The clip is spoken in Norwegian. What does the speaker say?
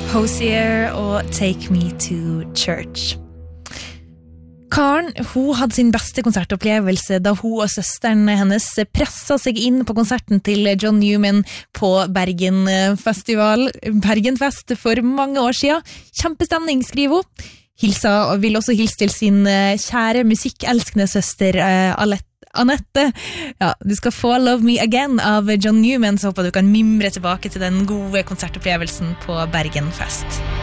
Hozier og Take Me to Church. Karen, hun hadde sin beste konsertopplevelse da hun og søsteren hennes presset seg inn på konserten til John Newman på Bergenfest for mange år siden. Kjempestemning, skriver hun. Hilsa og vil også hilse til sin kjære musikkelskende søster Annette. Ja, du skal få Love Me Again av John Newman, så håper du kan mimre tilbake til den gode konsertopplevelsen på Bergenfest.